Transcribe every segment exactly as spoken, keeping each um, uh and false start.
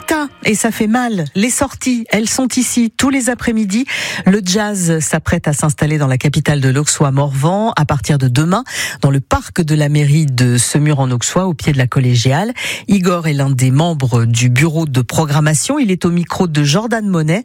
Rita, et ça fait mal. Les sorties, elles sont ici tous les après-midi. Le jazz s'apprête à s'installer dans la capitale de l'Auxois-Morvan à partir de demain, dans le parc de la mairie de Semur-en-Auxois, au pied de la collégiale. Igor est l'un des membres du bureau de programmation. Il est au micro de Jordan Monet.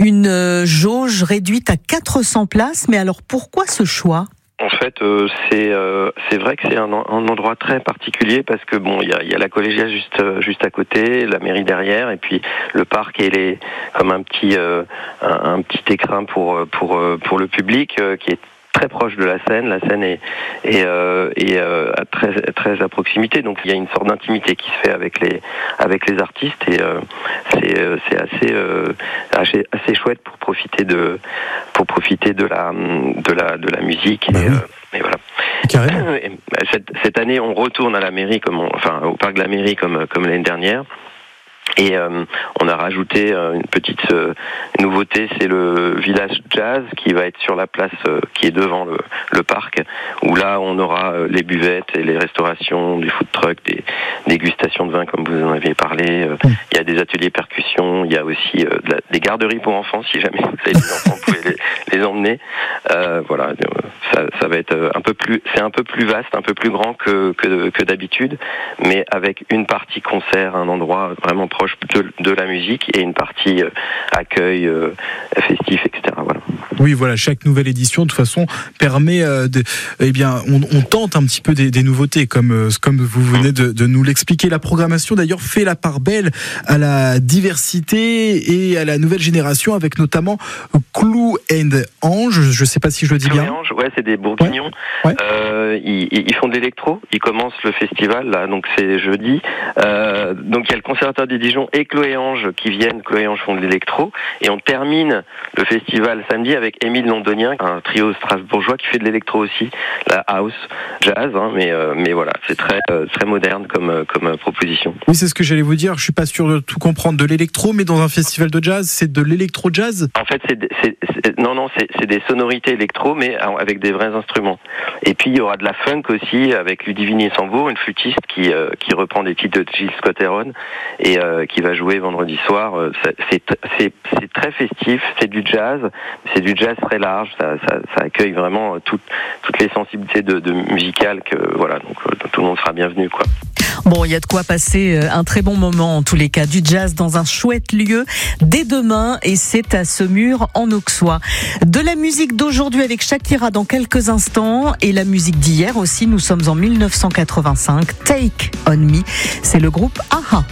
Une jauge réduite à quatre cents places. Mais alors, pourquoi ce choix ? En fait, euh, c'est euh, c'est vrai que c'est un, un endroit très particulier parce que bon, il y a, y a la collégiale juste euh, juste à côté, la mairie derrière, et puis le parc est les, comme un petit euh, un, un petit écrin pour pour pour le public euh, qui est très proche de la scène. La scène est est, euh, est euh, très très à proximité, donc il y a une sorte d'intimité qui se fait avec les avec les artistes et euh, c'est c'est assez, euh, assez assez chouette pour profiter de pour profiter de la de la de la musique. Bah et, oui. euh, et voilà. Carrément. Cette, cette année, on retourne à la mairie, comme on, enfin au parc de la mairie comme comme l'année dernière. Et euh, on a rajouté euh, une petite euh, nouveauté, c'est le village jazz qui va être sur la place euh, qui est devant le, le parc, où là on aura euh, les buvettes et les restaurations, des food trucks, des dégustations de vin comme vous en aviez parlé. Euh, mmh. Il y a des ateliers percussion, il y a aussi euh, de la, des garderies pour enfants, si jamais vous avez des enfants, vous pouvez les, les emmener. Euh, voilà, ça, ça va être un peu plus, c'est un peu plus vaste, un peu plus grand que que, que d'habitude, mais avec une partie concert, un endroit vraiment proche De, de la musique et une partie euh, accueil euh, festif, et cetera. Voilà. Oui, voilà, chaque nouvelle édition, de toute façon, permet, euh, de, eh bien, on, on tente un petit peu des, des nouveautés, comme euh, comme vous venez de, de nous l'expliquer. La programmation, d'ailleurs, fait la part belle à la diversité et à la nouvelle génération, avec notamment Clou and Ange. Je ne sais pas si je le dis Clou bien. et Ange, ouais, c'est des Bourguignons. Ouais. Ouais. Euh, ils, ils font de l'électro. Ils commencent le festival là, donc c'est jeudi. Euh, donc il y a le conservatoire des Dijon et Chloé Ange qui viennent. Chloé Ange font de l'électro et on termine le festival samedi avec Émile Londonien, un trio strasbourgeois qui fait de l'électro aussi, la house jazz, hein, mais euh, mais voilà, c'est très euh, très moderne comme euh, comme euh, proposition. Oui, c'est ce que j'allais vous dire. Je suis pas sûr de tout comprendre de l'électro, mais dans un festival de jazz, c'est de l'électro jazz. En fait, c'est, c'est, c'est non non, c'est, c'est des sonorités électro, mais avec des vrais instruments. Et puis il y aura de la funk aussi avec Ludivine Sambour, une flûtiste qui euh, qui reprend des titres de Gilles Scott-Heron et euh, qui va jouer vendredi soir. C'est, c'est, c'est, c'est très festif, c'est du jazz, c'est du jazz très large, ça, ça, ça accueille vraiment tout, toutes les sensibilités de, de musicales que voilà, donc tout le monde sera bienvenu quoi. Bon, il y a de quoi passer un très bon moment en tous les cas, du jazz dans un chouette lieu dès demain et c'est à Semur en Auxois. De la musique d'aujourd'hui avec Shakira dans quelques instants et la musique d'hier aussi, nous sommes en mille neuf cent quatre-vingt-cinq, Take On Me, c'est le groupe A H A.